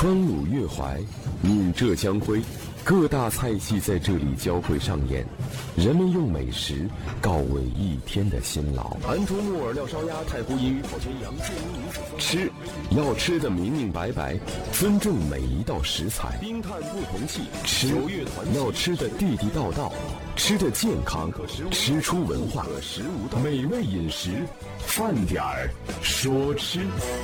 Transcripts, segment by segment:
川鲁粤淮，闽浙江徽，各大菜系在这里交汇上演，人们用美食告慰一天的辛劳。安州木耳料烧鸭、太湖银鱼泡全羊、建宁米粉。吃要吃得明明白白，尊重每一道食材。冰炭不同气，吃要吃得地地道道，吃得健康，吃出文化。美味饮食，饭点儿说吃。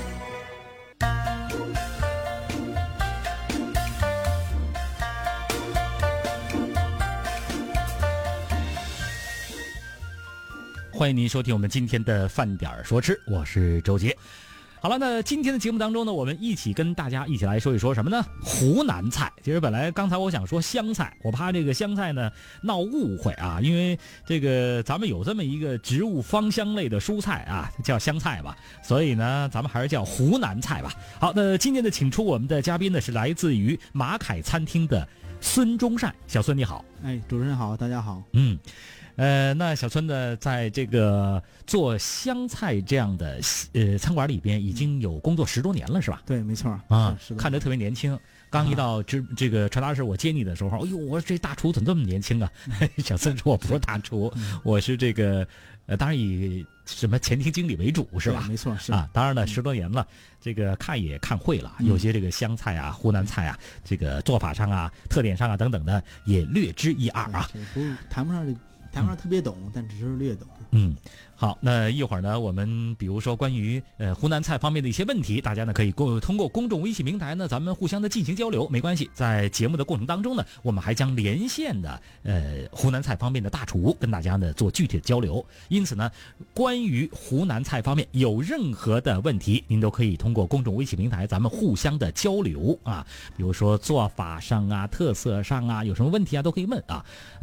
欢迎您收听我们今天的饭点说吃，我是周杰。好了，那今天的节目当中呢，我们一起跟大家一起来说一说什么呢？湖南菜。其实本来刚才我想说湘菜，我怕这个湘菜呢闹误会啊，因为这个咱们有这么一个植物芳香类的蔬菜啊，叫湘菜吧，所以呢咱们还是叫湖南菜吧。好，那今天的请出我们的嘉宾呢是来自于马凯餐厅的孙中善。小孙你好。 主持人好，大家好。 那小孙呢，在这个做湘菜这样的餐馆里边，已经有工作10多年了，是吧？ 对，没错啊，看着特别年轻。刚一到这个传达室，我接你的时候，哎呦，我说这大厨怎么这么年轻啊？小孙说我不是大厨，我是这个当然以什么前厅经理为主，是吧？ 没错，是啊。当然了，10多年了，这个看也看会了，有些这个湘菜啊、湖南菜啊，这个做法上啊、特点上啊等等的，也略知一二啊。 谈不上特别懂，但只是略懂。 好，那一会儿呢，我们比如说关于湖南菜方面的一些问题，大家呢可以通过公众微信平台呢，咱们互相的进行交流，没关系。在节目的过程当中呢，我们还将连线的湖南菜方面的大厨跟大家呢做具体的交流。因此呢，关于湖南菜方面有任何的问题，您都可以通过公众微信平台，咱们互相的交流啊。比如说做法上啊、特色上啊，有什么问题啊，都可以问啊。